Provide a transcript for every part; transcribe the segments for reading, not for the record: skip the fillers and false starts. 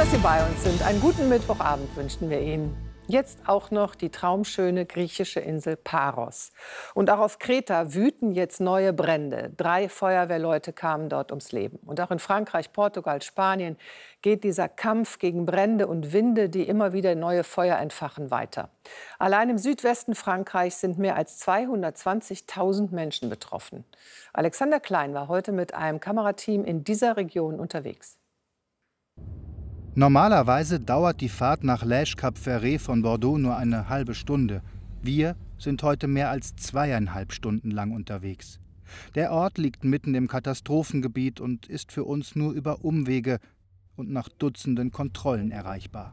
dass Sie bei uns sind. Einen guten Mittwochabend wünschen wir Ihnen. Jetzt auch noch die traumschöne griechische Insel Paros. Und auch auf Kreta wüten jetzt neue Brände. 3 Feuerwehrleute kamen dort ums Leben. Und auch in Frankreich, Portugal, Spanien geht dieser Kampf gegen Brände und Winde, die immer wieder neue Feuer entfachen, weiter. Allein im Südwesten Frankreichs sind mehr als 220.000 Menschen betroffen. Alexander Klein war heute mit einem Kamerateam in dieser Region unterwegs. Normalerweise dauert die Fahrt nach Lège-Cap-Ferret von Bordeaux nur eine halbe Stunde. Wir sind heute mehr als 2,5 Stunden lang unterwegs. Der Ort liegt mitten im Katastrophengebiet und ist für uns nur über Umwege und nach Dutzenden Kontrollen erreichbar.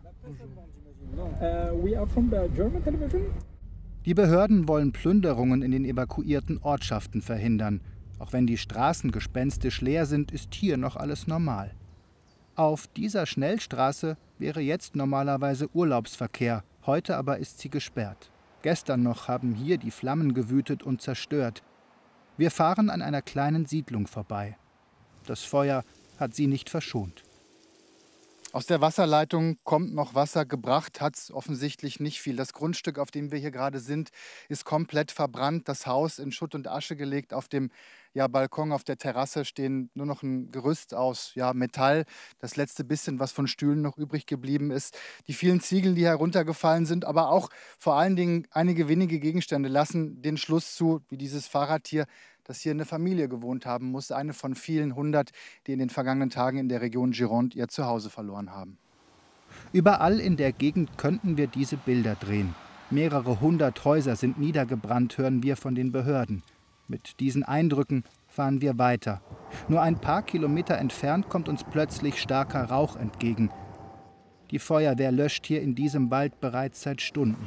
Die Behörden wollen Plünderungen in den evakuierten Ortschaften verhindern. Auch wenn die Straßen gespenstisch leer sind, ist hier noch alles normal. Auf dieser Schnellstraße wäre jetzt normalerweise Urlaubsverkehr, heute aber ist sie gesperrt. Gestern noch haben hier die Flammen gewütet und zerstört. Wir fahren an einer kleinen Siedlung vorbei. Das Feuer hat sie nicht verschont. Aus der Wasserleitung kommt noch Wasser, gebracht hat es offensichtlich nicht viel. Das Grundstück, auf dem wir hier gerade sind, ist komplett verbrannt. Das Haus in Schutt und Asche gelegt. Auf dem Balkon, auf der Terrasse stehen nur noch ein Gerüst aus Metall. Das letzte bisschen, was von Stühlen noch übrig geblieben ist. Die vielen Ziegel, die heruntergefallen sind, aber auch vor allen Dingen einige wenige Gegenstände lassen den Schluss zu, wie dieses Fahrrad hier, dass hier eine Familie gewohnt haben muss, eine von vielen 100, die in den vergangenen Tagen in der Region Gironde ihr Zuhause verloren haben. Überall in der Gegend könnten wir diese Bilder drehen. Mehrere 100 Häuser sind niedergebrannt, hören wir von den Behörden. Mit diesen Eindrücken fahren wir weiter. Nur ein paar Kilometer entfernt kommt uns plötzlich starker Rauch entgegen. Die Feuerwehr löscht hier in diesem Wald bereits seit Stunden.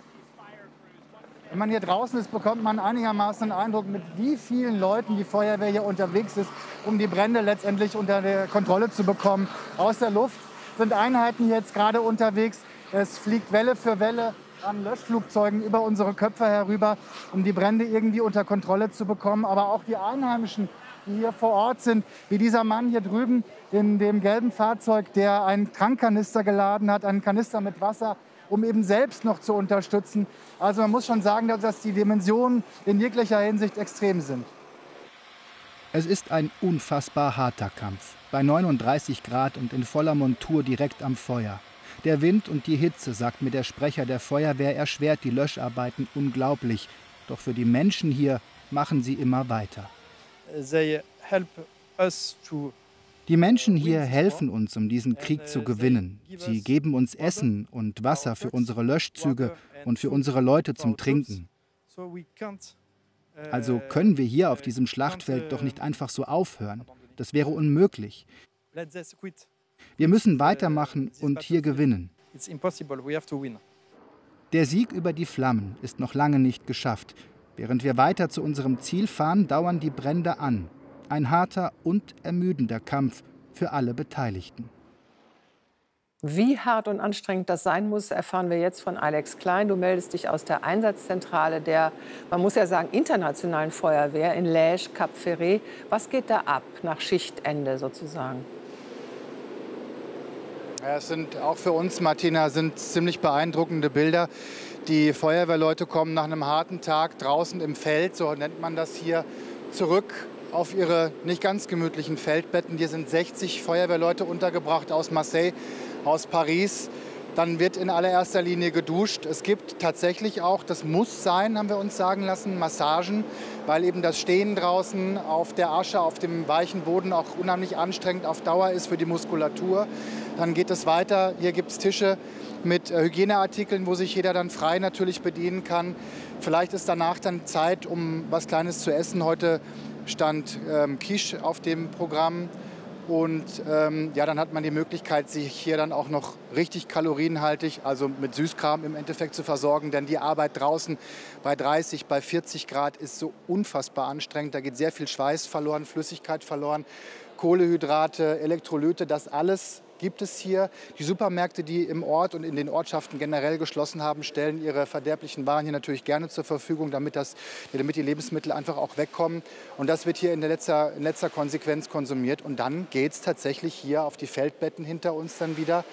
Wenn man hier draußen ist, bekommt man einigermaßen einen Eindruck, mit wie vielen Leuten die Feuerwehr hier unterwegs ist, um die Brände letztendlich unter der Kontrolle zu bekommen. Aus der Luft sind Einheiten jetzt gerade unterwegs. Es fliegt Welle für Welle an Löschflugzeugen über unsere Köpfe herüber, um die Brände irgendwie unter Kontrolle zu bekommen. Aber auch die Einheimischen, die hier vor Ort sind, wie dieser Mann hier drüben in dem gelben Fahrzeug, der einen Tankkanister geladen hat, einen Kanister mit Wasser, um eben selbst noch zu unterstützen. Also man muss schon sagen, dass die Dimensionen in jeglicher Hinsicht extrem sind. Es ist ein unfassbar harter Kampf. Bei 39 Grad und in voller Montur direkt am Feuer. Der Wind und die Hitze, sagt mir der Sprecher der Feuerwehr, erschwert die Löscharbeiten unglaublich. Doch für die Menschen hier machen sie immer weiter. Die Menschen hier helfen uns, um diesen Krieg zu gewinnen. Sie geben uns Essen und Wasser für unsere Löschzüge und für unsere Leute zum Trinken. Also können wir hier auf diesem Schlachtfeld doch nicht einfach so aufhören. Das wäre unmöglich. Wir müssen weitermachen und hier gewinnen. Der Sieg über die Flammen ist noch lange nicht geschafft. Während wir weiter zu unserem Ziel fahren, dauern die Brände an. Ein harter und ermüdender Kampf für alle Beteiligten. Wie hart und anstrengend das sein muss, erfahren wir jetzt von Alex Klein. Du meldest dich aus der Einsatzzentrale der, man muss ja sagen, internationalen Feuerwehr in Lège-Cap-Ferret. Was geht da ab nach Schichtende sozusagen? Ja, es sind auch für uns, Martina, sind ziemlich beeindruckende Bilder. Die Feuerwehrleute kommen nach einem harten Tag draußen im Feld, so nennt man das hier, zurück auf ihre nicht ganz gemütlichen Feldbetten. Hier sind 60 Feuerwehrleute untergebracht aus Marseille, aus Paris. Dann wird in allererster Linie geduscht. Es gibt tatsächlich auch, das muss sein, haben wir uns sagen lassen, Massagen, weil eben das Stehen draußen auf der Asche, auf dem weichen Boden auch unheimlich anstrengend auf Dauer ist für die Muskulatur. Dann geht es weiter. Hier gibt es Tische mit Hygieneartikeln, wo sich jeder dann frei natürlich bedienen kann. Vielleicht ist danach dann Zeit, um was Kleines zu essen. Heute stand Quiche auf dem Programm. Und dann hat man die Möglichkeit, sich hier dann auch noch richtig kalorienhaltig, also mit Süßkram im Endeffekt zu versorgen. Denn die Arbeit draußen bei 30, bei 40 Grad ist so unfassbar anstrengend. Da geht sehr viel Schweiß verloren, Flüssigkeit verloren, Kohlenhydrate, Elektrolyte, das alles gibt es hier. Die Supermärkte, die im Ort und in den Ortschaften generell geschlossen haben, stellen ihre verderblichen Waren hier natürlich gerne zur Verfügung, damit die Lebensmittel einfach auch wegkommen. Und das wird hier in letzter Konsequenz konsumiert. Und dann geht es tatsächlich hier auf die Feldbetten hinter uns dann wieder.